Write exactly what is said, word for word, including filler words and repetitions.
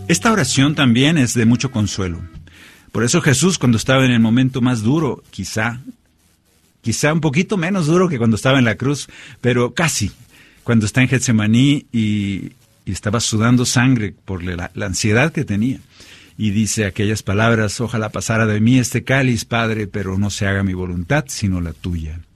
Esta oración también es de mucho consuelo. Por eso Jesús, cuando estaba en el momento más duro, quizá, quizá un poquito menos duro que cuando estaba en la cruz, pero casi, cuando está en Getsemaní y, y estaba sudando sangre por la, la ansiedad que tenía, y dice aquellas palabras: ojalá pasara de mí este cáliz, Padre, pero no se haga mi voluntad, sino la tuya.